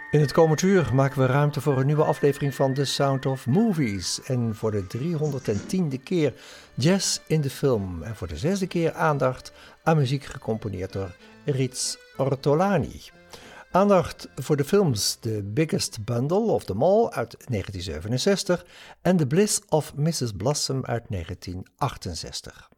In het komend uur maken we ruimte voor een nieuwe aflevering van The Sound of Movies. En voor de 310e keer jazz in de film. En voor de 6e keer aandacht aan muziek gecomponeerd door Rits Ortolani. Aandacht voor de films The Biggest Bundle of Them All uit 1967 en The Bliss of Mrs. Blossom uit 1968.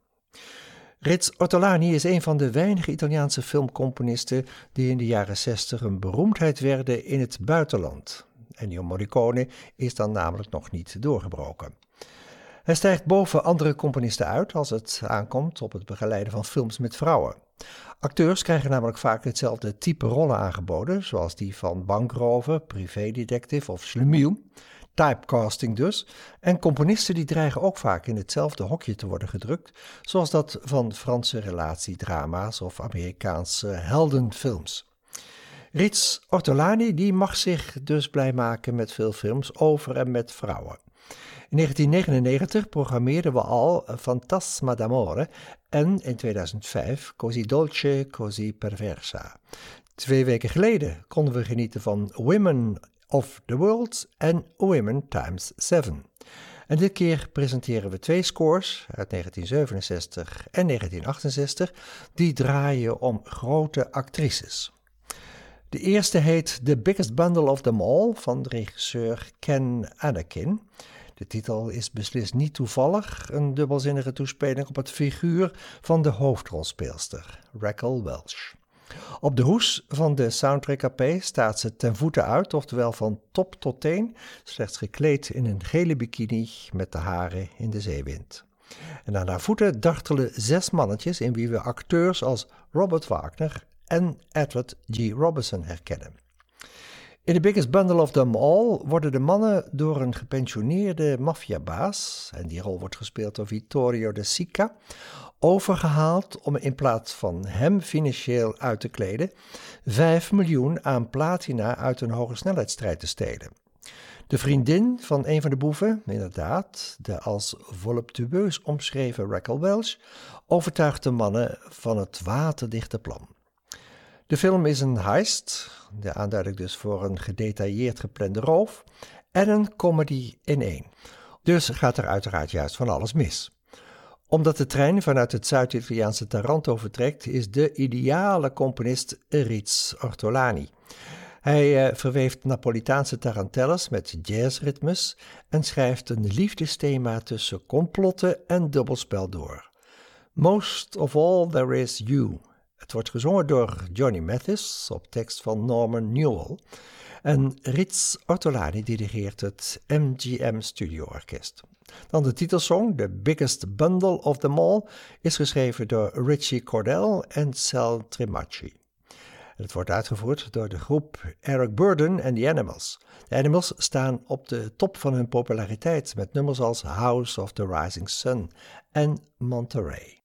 Rits Ortolani is een van de weinige Italiaanse filmcomponisten die in de jaren 60 een beroemdheid werden in het buitenland. Ennio Morricone is dan namelijk nog niet doorgebroken. Hij stijgt boven andere componisten uit als het aankomt op het begeleiden van films met vrouwen. Acteurs krijgen namelijk vaak hetzelfde type rollen aangeboden, zoals die van bankrover, privédetective of slemiel. Typecasting dus. En componisten die dreigen ook vaak in hetzelfde hokje te worden gedrukt, zoals dat van Franse relatiedrama's of Amerikaanse heldenfilms. Rits Ortolani die mag zich dus blij maken met veel films over en met vrouwen. In 1999 programmeerden we al Fantasma d'amore en in 2005 Così dolce, così perversa. 2 weken geleden konden we genieten van Women of the World en Women Times 7. En dit keer presenteren we 2 scores uit 1967 en 1968 die draaien om grote actrices. De eerste heet The Biggest Bundle of Them All van regisseur Ken Anakin. De titel is beslist niet toevallig, een dubbelzinnige toespeling op het figuur van de hoofdrolspeelster, Raquel Welch. Op de hoes van de soundtrack AP staat ze ten voeten uit, oftewel van top tot teen, slechts gekleed in een gele bikini met de haren in de zeewind. En aan haar voeten dartelen 6 mannetjes in wie we acteurs als Robert Wagner en Edward G. Robinson herkennen. In The Biggest Bundle of Them All worden de mannen door een gepensioneerde maffiabaas, en die rol wordt gespeeld door Vittorio De Sica, overgehaald om in plaats van hem financieel uit te kleden 5 miljoen aan platina uit een hogesnelheidsstrijd te stelen. De vriendin van een van de boeven, inderdaad, de als voluptueus omschreven Raquel Welch, overtuigt de mannen van het waterdichte plan. De film is een heist, de aanduiding dus voor een gedetailleerd geplande roof, en een comedy in 1. Dus gaat er uiteraard juist van alles mis. Omdat de trein vanuit het Zuid-Italiaanse Taranto vertrekt, is de ideale componist Rits Ortolani. Hij verweeft Napolitaanse tarantelles met jazzritmes en schrijft een liefdesthema tussen complotten en dubbelspel door. Most of all there is you. Het wordt gezongen door Johnny Mathis op tekst van Norman Newell. En Rits Ortolani dirigeert het MGM Studio Orkest. Dan de titelsong, The Biggest Bundle of Them All, is geschreven door Richie Cordell en Sal Tremacci. Het wordt uitgevoerd door de groep Eric Burdon en The Animals. De Animals staan op de top van hun populariteit met nummers als House of the Rising Sun en Monterey.